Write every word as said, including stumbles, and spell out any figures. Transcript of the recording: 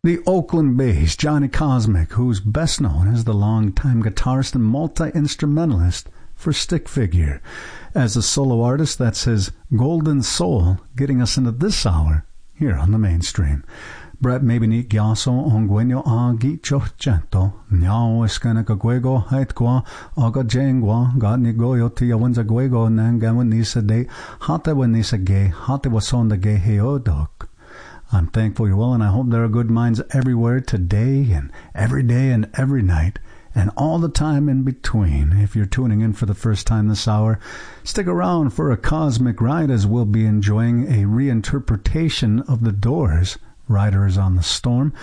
The Oakland-based Johnny Cosmic, who's best known as the longtime guitarist and multi-instrumentalist for Stick Figure. As a solo artist, that's his Golden Soul, getting us into this hour here on the Mainstream. Brett Mabini Gyaso Ongwenyo Agi Chochento, Nyao Eskanaka Guego, Haitqua, Aga Jangwa, Gatni Goyo Tia Wenza Guego, Nangawanisa De, Hatawanisa Gay, Hatawasonda Gay Heodok. I'm thankful you're well, and I hope there are good minds everywhere today and every day and every night and all the time in between. If you're tuning in for the first time this hour, stick around for a cosmic ride as we'll be enjoying a reinterpretation of The Doors' Riders on the Storm.